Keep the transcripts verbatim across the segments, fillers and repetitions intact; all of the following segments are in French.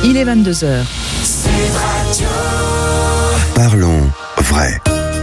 Il est vingt-deux heures. Parlons vrai.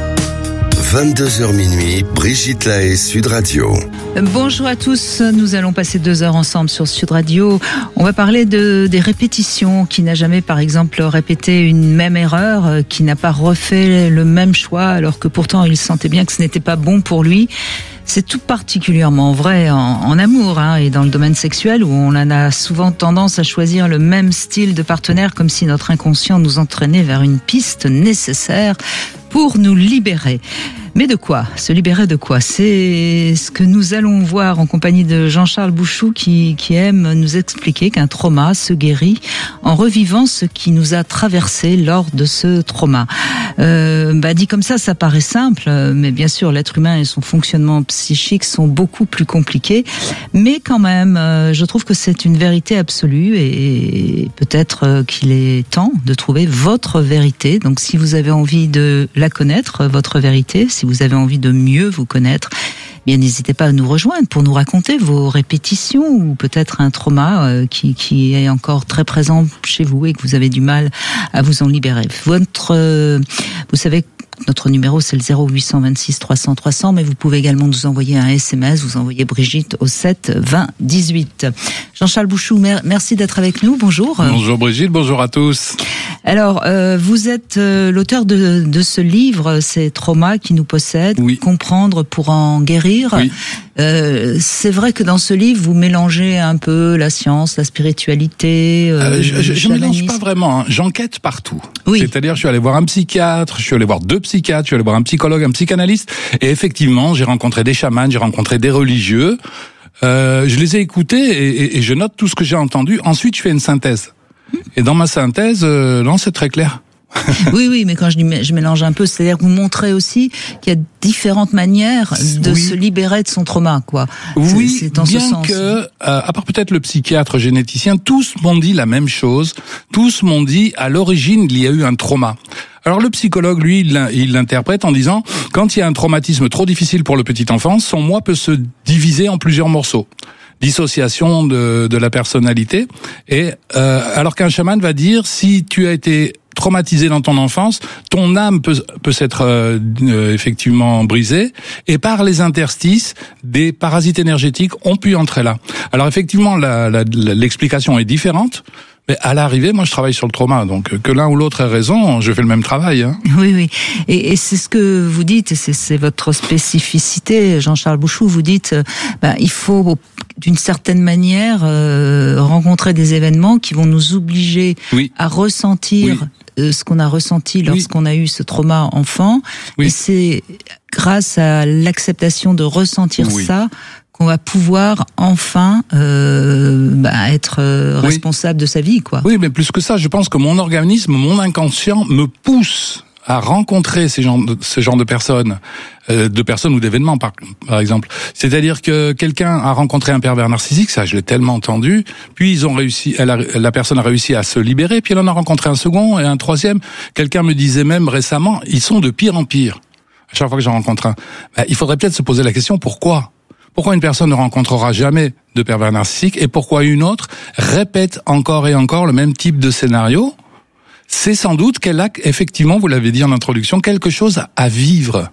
vingt-deux heures minuit, Brigitte Lahaie, Sud Radio. Bonjour à tous, nous allons passer deux heures ensemble sur Sud Radio. On va parler de, des répétitions. Qui n'a jamais, par exemple, répété une même erreur, qui n'a pas refait le même choix, alors que pourtant il sentait bien que ce n'était pas bon pour lui. C'est tout particulièrement vrai en, en amour hein, et dans le domaine sexuel où on en a souvent tendance à choisir le même style de partenaire comme si notre inconscient nous entraînait vers une piste nécessaire pour nous libérer. Mais de quoi ? Se libérer de quoi ? C'est ce que nous allons voir en compagnie de Jean-Charles Bouchou qui, qui aime nous expliquer qu'un trauma se guérit en revivant ce qui nous a traversé lors de ce trauma. Euh, bah dit comme ça, ça paraît simple, mais bien sûr, l'être humain et son fonctionnement psychique sont beaucoup plus compliqués. Mais quand même, euh, je trouve que c'est une vérité absolue et peut-être qu'il est temps de trouver votre vérité. Donc si vous avez envie de la connaître, votre vérité, si vous avez envie de mieux vous connaître, bien n'hésitez pas à nous rejoindre pour nous raconter vos répétitions ou peut-être un trauma euh, qui, qui est encore très présent chez vous et que vous avez du mal à vous en libérer. Votre, euh, vous savez, notre numéro c'est le zéro huit cent vingt-six trois cents trois cents, mais vous pouvez également nous envoyer un S M S, vous envoyez Brigitte au sept vingt dix-huit. Jean-Charles Bouchou, mer- merci d'être avec nous, bonjour. Bonjour Brigitte, bonjour à tous. Alors, euh, vous êtes euh, l'auteur de, de ce livre, ces traumas qui nous possèdent, oui. Comprendre pour en guérir. Oui. Euh, c'est vrai que dans ce livre, vous mélangez un peu la science, la spiritualité. Euh, euh, je je, je mélange mélange pas vraiment, hein. J'enquête partout. Oui. C'est-à-dire, je suis allé voir un psychiatre, je suis allé voir deux psychiatres, je suis allé voir un psychologue, un psychanalyste, et effectivement, j'ai rencontré des chamans, j'ai rencontré des religieux. Euh, je les ai écoutés et, et, et je note tout ce que j'ai entendu. Ensuite, je fais une synthèse. Et dans ma synthèse, euh, non, c'est très clair. Oui, oui, mais quand je dis je mélange un peu, c'est-à-dire que vous montrez aussi qu'il y a différentes manières de oui. se libérer de son trauma, quoi. Oui, c'est, c'est en bien ce sens. que, euh, à part peut-être le psychiatre généticien, tous m'ont dit la même chose. Tous m'ont dit, à l'origine, il y a eu un trauma. Alors le psychologue, lui, il, il l'interprète en disant, quand il y a un traumatisme trop difficile pour le petit enfant, son moi peut se diviser en plusieurs morceaux. Dissociation de, de la personnalité. Et euh, alors qu'un chaman va dire, si tu as été traumatisé dans ton enfance, ton âme peut, peut s'être euh, euh, effectivement brisée, et par les interstices, des parasites énergétiques ont pu entrer là. Alors effectivement, la, la, l'explication est différente. Mais à l'arrivée, moi, je travaille sur le trauma, donc que l'un ou l'autre ait raison, je fais le même travail. Hein. Oui, oui. Et, et c'est ce que vous dites, et c'est, c'est votre spécificité, Jean-Charles Bouchou. Vous dites, ben, il faut, d'une certaine manière, euh, rencontrer des événements qui vont nous obliger oui. à ressentir oui. euh, ce qu'on a ressenti lorsqu'on oui. a eu ce trauma enfant. Oui. Et c'est grâce à l'acceptation de ressentir oui. ça qu'on va pouvoir enfin euh, bah, être euh, oui. responsable de sa vie, quoi. Oui, mais plus que ça, je pense que mon organisme, mon inconscient me pousse à rencontrer ces genres de, ce genre de personnes, euh, de personnes ou d'événements, par, par exemple. C'est-à-dire que quelqu'un a rencontré un pervers narcissique, ça je l'ai tellement entendu, puis ils ont réussi, elle a, la personne a réussi à se libérer, puis elle en a rencontré un second et un troisième. Quelqu'un me disait même récemment, ils sont de pire en pire. À chaque fois que j'en rencontre un, ben, il faudrait peut-être se poser la question, pourquoi ? Pourquoi une personne ne rencontrera jamais de pervers narcissique et pourquoi une autre répète encore et encore le même type de scénario ? C'est sans doute qu'elle a, effectivement, vous l'avez dit en introduction, quelque chose à vivre,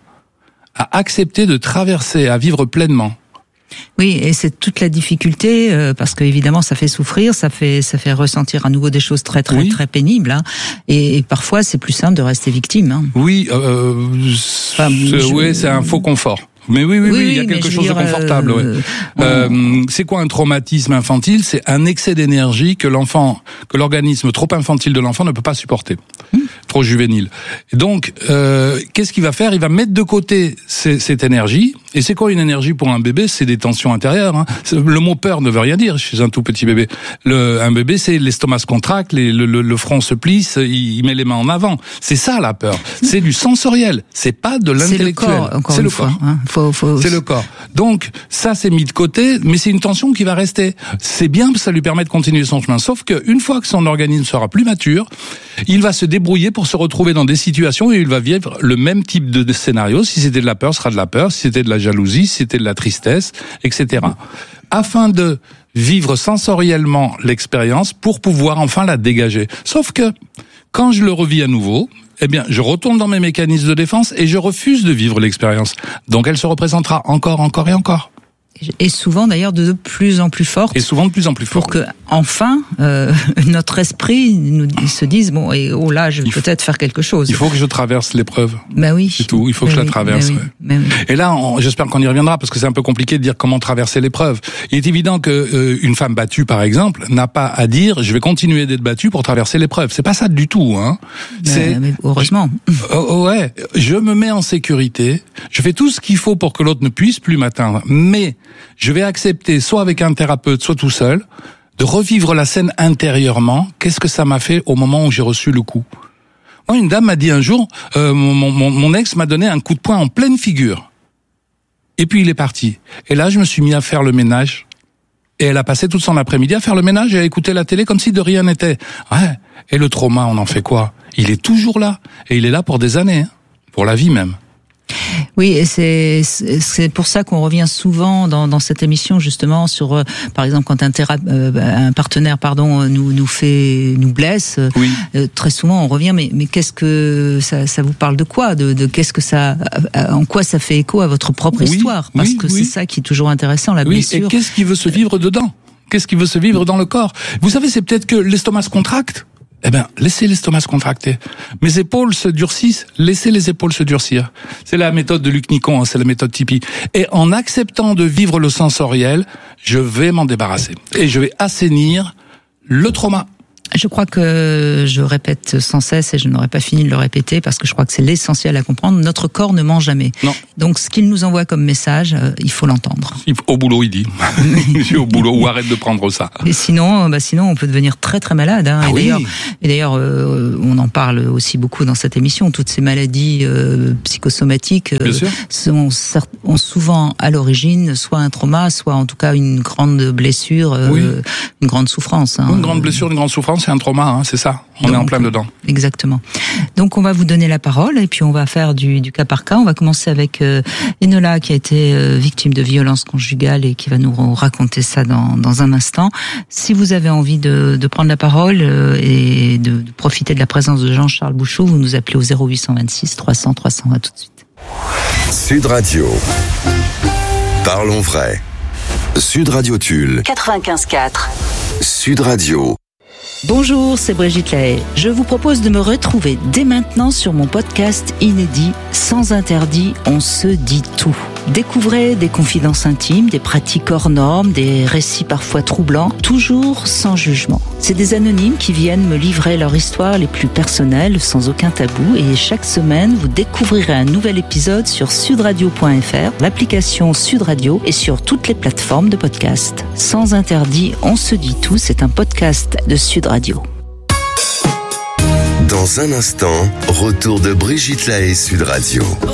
à accepter de traverser, à vivre pleinement. Oui, et c'est toute la difficulté, euh, parce que évidemment ça fait souffrir, ça fait ça fait ressentir à nouveau des choses très très oui. très pénibles, hein, et, et parfois c'est plus simple de rester victime. Hein. Oui, euh, enfin, c'est, je... oui, c'est un faux confort. Mais oui, oui, oui, oui, il y a quelque chose dire, de confortable. Euh, ouais. euh, euh, c'est quoi un traumatisme infantile ? C'est un excès d'énergie que l'enfant, que l'organisme trop infantile de l'enfant ne peut pas supporter, mmh. trop juvénile. Et donc, euh, qu'est-ce qu'il va faire ? Il va mettre de côté ces, cette énergie. Et c'est quoi une énergie pour un bébé ? C'est des tensions intérieures. Hein. Le mot peur ne veut rien dire chez un tout petit bébé. Le, un bébé, c'est l'estomac se contracte, les, le, le, le front se plisse, il, il met les mains en avant. C'est ça la peur. C'est du sensoriel. C'est pas de l'intellectuel. C'est le corps, encore c'est une le fois. corps. Hein. Faut, faut... C'est le corps. Donc, ça, c'est mis de côté, mais c'est une tension qui va rester. C'est bien, ça lui permet de continuer son chemin. Sauf que, une fois que son organisme sera plus mature, il va se débrouiller pour pour se retrouver dans des situations où il va vivre le même type de scénario. Si c'était de la peur, ce sera de la peur. Si c'était de la jalousie, si c'était de la tristesse, et cetera. Afin de vivre sensoriellement l'expérience pour pouvoir enfin la dégager. Sauf que, quand je le revis à nouveau, eh bien, je retourne dans mes mécanismes de défense et je refuse de vivre l'expérience. Donc elle se représentera encore, encore et encore. Et souvent d'ailleurs de plus en plus forte. Et souvent de plus en plus forte. Pour que enfin euh, notre esprit nous se dise bon et oh là je vais faut, peut-être faire quelque chose. Il faut que je traverse l'épreuve. Ben oui. C'est tout. Il faut que ben je oui, la traverse. Ben oui, ben oui. Et là, on, j'espère qu'on y reviendra parce que c'est un peu compliqué de dire comment traverser l'épreuve. Il est évident que euh, une femme battue, par exemple, n'a pas à dire je vais continuer d'être battue pour traverser l'épreuve. C'est pas ça du tout. Hein. Ben, c'est mais heureusement. Oh, ouais. Je me mets en sécurité. Je fais tout ce qu'il faut pour que l'autre ne puisse plus m'atteindre. Mais je vais accepter, soit avec un thérapeute, soit tout seul, de revivre la scène intérieurement. Qu'est-ce que ça m'a fait au moment où j'ai reçu le coup? Moi, une dame m'a dit un jour, euh, mon, mon, mon ex m'a donné un coup de poing en pleine figure. Et puis il est parti. Et là, je me suis mis à faire le ménage. Et elle a passé toute son après-midi à faire le ménage et à écouter la télé comme si de rien n'était. Ouais. Et le trauma, on en fait quoi? Il est toujours là. Et il est là pour des années. Hein. Pour la vie même. Oui, et c'est c'est pour ça qu'on revient souvent dans dans cette émission justement sur euh, par exemple quand un théra, euh, un partenaire pardon nous nous fait nous blesse. Oui. Euh, très souvent on revient mais mais qu'est-ce que ça ça vous parle de quoi de de qu'est-ce que ça en quoi ça fait écho à votre propre oui, histoire parce oui, que oui. c'est ça qui est toujours intéressant la oui, blessure. Et qu'est-ce qui veut se vivre dedans? Qu'est-ce qui veut se vivre dans le corps? Vous savez, c'est peut-être que l'estomac se contracte. Eh ben, laissez l'estomac se contracter. Mes épaules se durcissent, laissez les épaules se durcir. C'est la méthode de Luc Nicon, hein, c'est la méthode Tipeee. Et en acceptant de vivre le sensoriel, je vais m'en débarrasser. Et je vais assainir le trauma. Je crois que je répète sans cesse et je n'aurais pas fini de le répéter parce que je crois que c'est l'essentiel à comprendre. Notre corps ne ment jamais. Non. Donc ce qu'il nous envoie comme message, euh, il faut l'entendre. Au boulot, il dit. Je suis au boulot ou arrête de prendre ça. Et sinon, bah sinon, on peut devenir très très malade. Hein. Ah et oui. d'ailleurs, et d'ailleurs, euh, on en parle aussi beaucoup dans cette émission. Toutes ces maladies euh, psychosomatiques euh, sont ont souvent à l'origine soit un trauma, soit en tout cas une grande blessure, euh, oui. une grande souffrance. Hein. Une grande blessure, une grande souffrance. C'est un trauma, hein, c'est ça. On Donc, est en plein dedans. Exactement. Donc on va vous donner la parole et puis on va faire du, du cas par cas. On va commencer avec euh, Enola qui a été euh, victime de violences conjugales et qui va nous raconter ça dans, dans un instant. Si vous avez envie de, de prendre la parole euh, et de, de profiter de la présence de Jean-Charles Bouchot, vous nous appelez au zéro huit cent vingt-six trois cents trois cents. À tout de suite. Sud Radio. Parlons vrai. Sud Radio Tulle. quatre-vingt-quinze quatre. Sud Radio. Bonjour, c'est Brigitte Lahaye. Je vous propose de me retrouver dès maintenant sur mon podcast inédit Sans interdit, on se dit tout. Découvrez des confidences intimes, des pratiques hors normes, des récits parfois troublants, toujours sans jugement. C'est des anonymes qui viennent me livrer leur histoire les plus personnelles, sans aucun tabou, et chaque semaine, vous découvrirez un nouvel épisode sur sudradio point f r, l'application Sud Radio et sur toutes les plateformes de podcast. Sans interdit, on se dit tout, c'est un podcast de Sud Radio. Dans un instant, retour de Brigitte Lahaye Sud Radio.